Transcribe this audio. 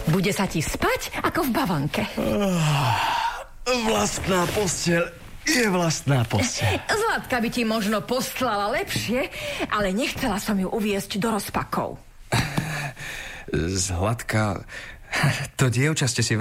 Bude sa ti spať ako v bavlnke. Vlastná posteľ je vlastná posteľ. Zlatka by ti možno postlala lepšie, ale nechcela som ju uviesť do rozpakov. Zlatka, to dievča ste si